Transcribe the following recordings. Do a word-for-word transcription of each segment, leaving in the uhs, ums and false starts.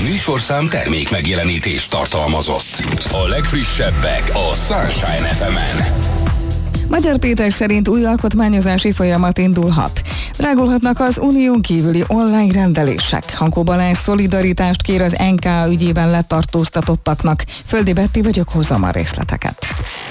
műsorszám termék megjelenítést tartalmazott. A legfrissebbek a Sunshine ef emen. Magyar Péter szerint új alkotmányozási folyamat indulhat. Drágulhatnak az unión kívüli online rendelések. Hankó Balázs szolidaritást kér az en ká á ügyében letartóztatottaknak. Földi Betti vagyok, hozom a részleteket.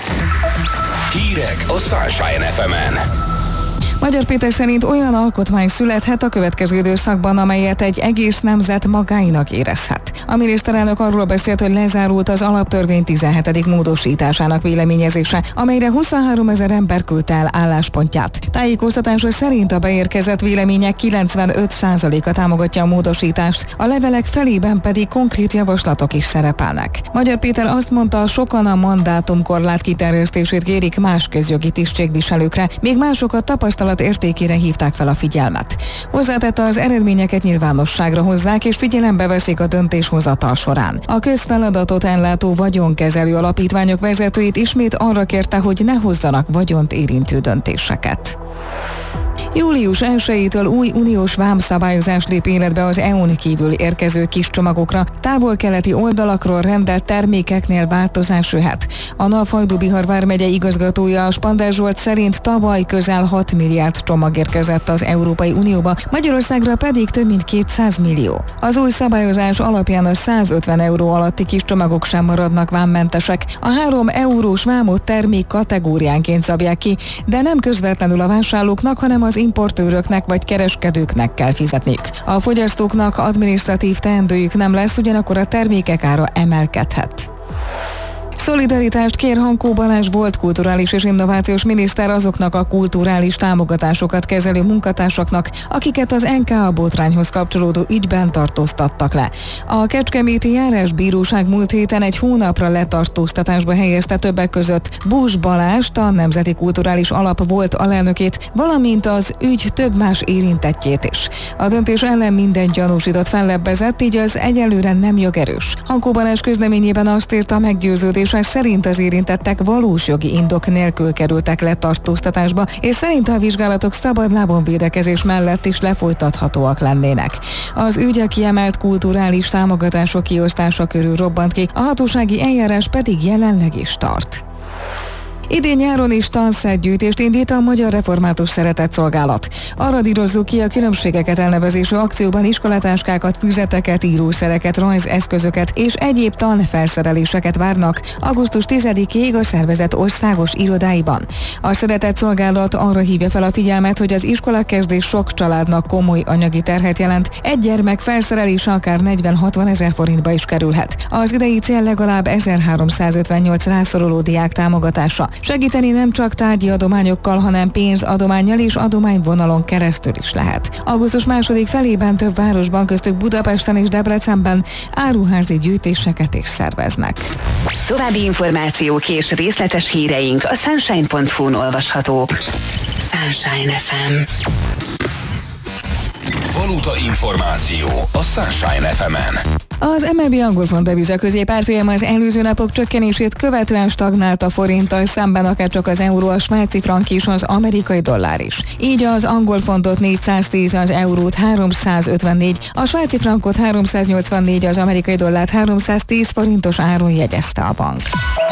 Hírek a Sunshine ef emen. Magyar Péter szerint olyan alkotmány születhet a következő időszakban, amelyet egy egész nemzet magáinak érezhet. A miniszterelnök arról beszélt, hogy lezárult az alaptörvény tizenhetedik módosításának véleményezése, amelyre huszonháromezer ember küldte el álláspontját. Tájékoztatása szerint a beérkezett vélemények kilencvenöt százaléka támogatja a módosítást, a levelek felében pedig konkrét javaslatok is szerepelnek. Magyar Péter azt mondta, sokan a mandátumkorlát kiterjesztését kérik más közjogi tisztségviselőkre, még másokat tapasztalat értékére hívták fel a figyelmet. Hozzátette, az eredményeket nyilvánosságra hozzák és figyelembe veszik a döntéshozatal során. A közfeladatot ellátó vagyonkezelő alapítványok vezetőit ismét arra kérte, hogy ne hozzanak vagyont érintő döntéseket. július elsejétől új uniós vámszabályozás lép életbe az é u-n kívül érkező kis csomagokra. Távol-keleti oldalakról rendelt termékeknél változás jöhet. A Nalfajdú-Bihar vármegye igazgatója, Spandár Zsolt szerint tavaly közel hat milliárd csomag érkezett az Európai Unióba, Magyarországra pedig több mint kétszáz millió. Az új szabályozás alapján a százötven euró alatti kis csomagok sem maradnak vámmentesek. A három eurós vámot termék kategóriánként szabják ki, de nem közvetlenül a vásárlóknak, hanem az importőröknek vagy kereskedőknek kell fizetniük. A fogyasztóknak adminisztratív teendőjük nem lesz, ugyanakkor a termékek ára emelkedhet. Szolidaritást kér Hankó Balázs volt kulturális és innovációs miniszter azoknak a kulturális támogatásokat kezelő munkatársaknak, akiket az en ká á botrányhoz kapcsolódó ügyben tartóztattak le. A Kecskeméti Járásbíróság múlt héten egy hónapra letartóztatásba helyezte többek között Bús Balást, a Nemzeti Kulturális Alap volt alelnökét, valamint az ügy több más érintettjét is. A döntés ellen minden gyanúsított fellebbezett, így az egyelőre nem jogerős. Hankó Balázs közleményében azt írta, meggyőződés szerint az érintettek valós jogi indok nélkül kerültek letartóztatásba, és szerint a vizsgálatok szabadlábon védekezés mellett is lefolytathatóak lennének. Az ügy a kiemelt kulturális támogatások kiosztása körül robbant ki, a hatósági eljárás pedig jelenleg is tart. Idén nyáron is tanszedgyűjtést indít a Magyar Református Szeretetszolgálat. Arra dírozzuk ki a különbségeket elnevezésű akcióban iskolatáskákat, füzeteket, írószereket, rajzeszközöket és egyéb tanfelszereléseket várnak augusztus tizedikéig a szervezet országos irodáiban. A Szeretetszolgálat arra hívja fel a figyelmet, hogy az iskolakezdés sok családnak komoly anyagi terhet jelent, egy gyermek felszerelése akár negyven-hatvan ezer forintba is kerülhet. Az idei cél legalább ezerháromszázötvennyolc rászoruló diák támogatása. Segíteni nem csak tárgyi adományokkal, hanem pénzadománnyal és adományvonalon keresztül is lehet. augusztus második felében több városban, köztük Budapesten és Debrecenben áruházi gyűjtéseket is szerveznek. További információk és részletes híreink a sunshine pont hu-n olvashatók. Sunshine ef em. Valuta információ a Sunshine ef emen. Az em en bé angol font deviza középárfolyam az előző napok csökkenését követően stagnált a forinttal szemben, akár csak az euró, a svájci frank és az amerikai dollár is. Így az angol fontot négyszáztíz, az eurót háromszázötvennégy, a svájci frankot háromszáznyolcvannégy, az amerikai dollárt háromszáztíz forintos áron jegyezte a bank.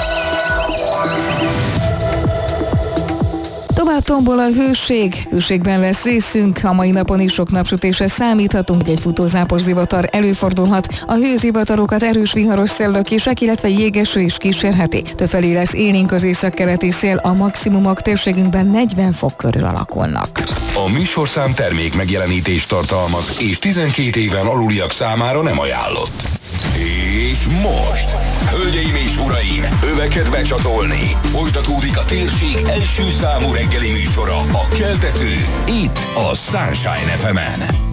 Tovább tombol a hőség. Hőségben lesz részünk, a mai napon is sok napsütésre számíthatunk, hogy egy futózápos zivatar előfordulhat. A hőzivatarokat erős viharos széllökések, illetve jégeső is kísérheti. Többfelé lesz élénk az északkeleti szél, a maximumok térségünkben negyven fok körül alakulnak. A műsorszám termék megjelenítést tartalmaz, és tizenkét éven aluliak számára nem ajánlott. És most, hölgyeim és uraim, öveket becsatolni. Folytatódik a térség első számú reggeli műsora, a Keltető, itt a Sunshine ef emen.